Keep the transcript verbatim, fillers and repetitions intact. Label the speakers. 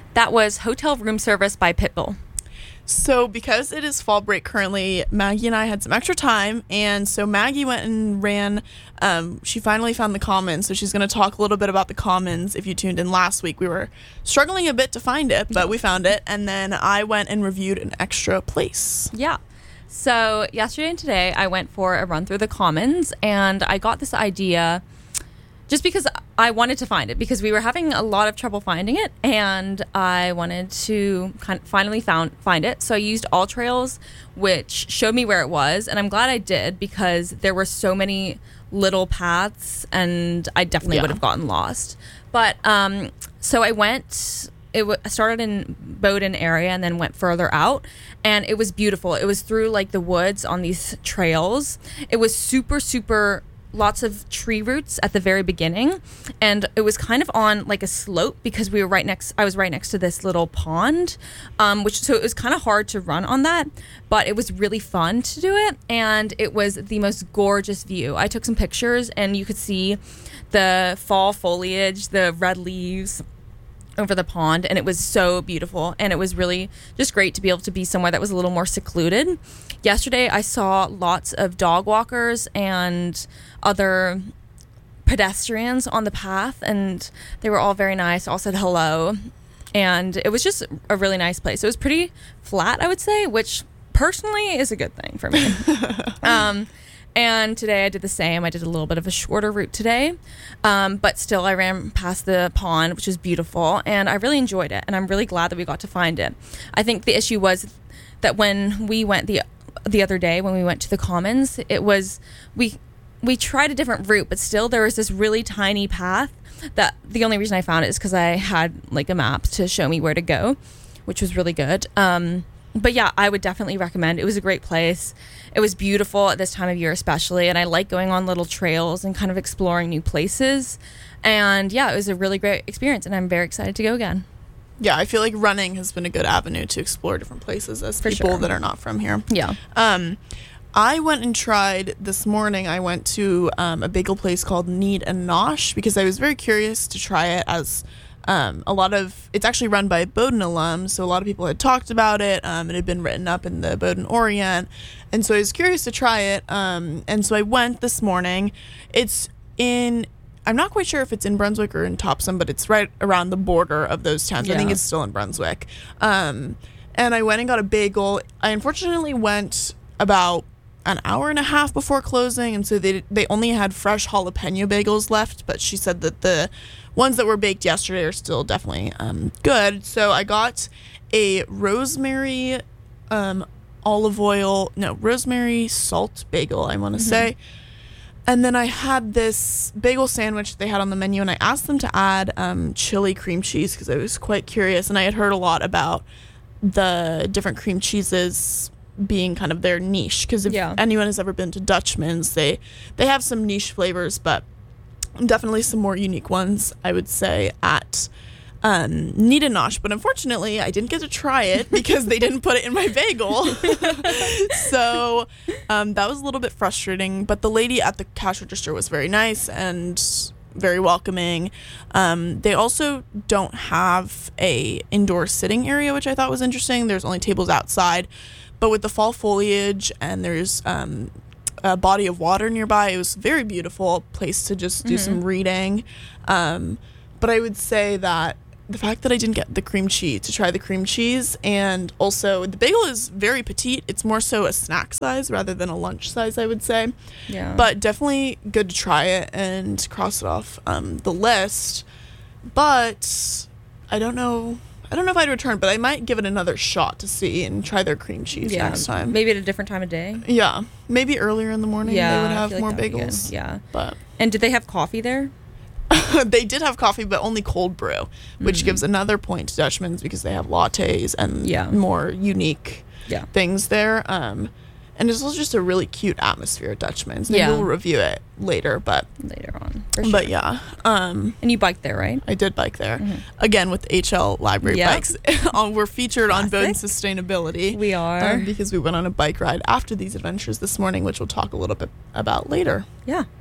Speaker 1: That was Hotel Room Service by Pitbull.
Speaker 2: So because it is fall break currently, Maggie and I had some extra time, and so Maggie went and ran, um, she finally found the Commons, so she's going to talk a little bit about the Commons. If you tuned in last week, we were struggling a bit to find it, but we found it, and then I went and reviewed an extra place.
Speaker 1: Yeah. So yesterday and today, I went for a run through the Commons, and I got this idea just because I wanted to find it, because we were having a lot of trouble finding it, and I wanted to kind of finally found find it. So I used All Trails, which showed me where it was, and I'm glad I did, because there were so many little paths, and I definitely
Speaker 2: Yeah.
Speaker 1: would have gotten lost. But um, so I went. It w- I started in Bowdoin area and then went further out, and it was beautiful. It was through like the woods on these trails. It was super super. Lots of tree roots at the very beginning, and it was kind of on like a slope, because we were right next I was right next to this little pond, um, which so it was kind of hard to run on that, but it was really fun to do it, and it was the most gorgeous view. I took some pictures, and you could see the fall foliage, the red leaves over the pond, and it was so beautiful, and it was really just great to be able to be somewhere that was a little more secluded. Yesterday I saw lots of dog walkers and other pedestrians on the path, and they were all very nice, all said hello, and it was just a really nice place. It was pretty flat, I would say, which personally is a good thing for me. um And today I did the same. I did a little bit of a shorter route today, um, but still I ran past the pond, which was beautiful, and I really enjoyed it, and I'm really glad that we got to find it. I think the issue was that when we went the the other day, when we went to the Commons, it was, we we tried a different route, but still there was this really tiny path that the only reason I found it is because I had like a map to show me where to go, which was really good. Um, but yeah, I would definitely recommend. It was a great place. It was beautiful at this time of year especially, and I like going on little trails and kind of exploring new places. And yeah, it was a really great experience, and I'm very excited to go again.
Speaker 2: Yeah, I feel like running has been a good avenue to explore different places as
Speaker 1: For
Speaker 2: people
Speaker 1: sure.
Speaker 2: that are not from here.
Speaker 1: Yeah.
Speaker 2: Um, I went and tried this morning. I went to um, a bagel place called Need and Nosh, because I was very curious to try it, as um, a lot of, it's actually run by Bowdoin alums, so a lot of people had talked about it. Um, it had been written up in the Bowdoin Orient, and so I was curious to try it. Um, and so I went this morning. It's in, I'm not quite sure if it's in Brunswick or in Topsom, but it's right around the border of those towns.
Speaker 1: Yeah.
Speaker 2: I think it's still in Brunswick. Um, and I went and got a bagel. I unfortunately went about an hour and a half before closing, and so they they only had fresh jalapeno bagels left, but she said that the ones that were baked yesterday are still definitely um, good. So I got a rosemary um, olive oil, no, rosemary salt bagel, I want to
Speaker 1: Mm-hmm.
Speaker 2: say. And then I had this bagel sandwich they had on the menu, and I asked them to add um, chili cream cheese, because I was quite curious, and I had heard a lot about the different cream cheeses being kind of their niche, because if
Speaker 1: Yeah.
Speaker 2: anyone has ever been to Dutchman's, they they have some niche flavors, but definitely some more unique ones, I would say, at um, Need and Nosh. But unfortunately, I didn't get to try it because they didn't put it in my bagel. So um, that was a little bit frustrating. But the lady at the cash register was very nice and very welcoming. Um, they also don't have a indoor sitting area, which I thought was interesting. There's only tables outside. But with the fall foliage, and there's um, a body of water nearby, it was a very beautiful place to just do
Speaker 1: Mm-hmm.
Speaker 2: some reading. Um, but I would say that the fact that I didn't get the cream cheese, to try the cream cheese, and also the bagel is very petite. It's more so a snack size rather than a lunch size, I would say.
Speaker 1: Yeah.
Speaker 2: But definitely good to try it and cross it off um, the list. But I don't know. I don't know if I'd return, but I might give it another shot to see and try their cream cheese
Speaker 1: yeah,
Speaker 2: next time.
Speaker 1: maybe at a different time of day.
Speaker 2: Yeah, maybe earlier in the morning
Speaker 1: Yeah,
Speaker 2: they would
Speaker 1: I
Speaker 2: have
Speaker 1: feel like
Speaker 2: more
Speaker 1: that'd be good.
Speaker 2: bagels.
Speaker 1: Yeah.
Speaker 2: But
Speaker 1: And did they have coffee there?
Speaker 2: they did have coffee, but only cold brew, which
Speaker 1: Mm-hmm.
Speaker 2: gives another point to Dutchman's, because they have lattes and
Speaker 1: Yeah.
Speaker 2: more unique
Speaker 1: Yeah.
Speaker 2: things there. Um, and it's also just a really cute atmosphere at Dutchman's. Maybe
Speaker 1: Yeah.
Speaker 2: we'll review it later, but
Speaker 1: Later on. For sure.
Speaker 2: but yeah. Um,
Speaker 1: And you biked there, right?
Speaker 2: I did bike there. Again, with the H L library
Speaker 1: Yep.
Speaker 2: bikes. On- We're featured on Bowdoin
Speaker 1: Classic.
Speaker 2: Sustainability.
Speaker 1: We are.
Speaker 2: Um, because we went on a bike ride after these adventures this morning, which we'll talk a little bit about later.
Speaker 1: Yeah.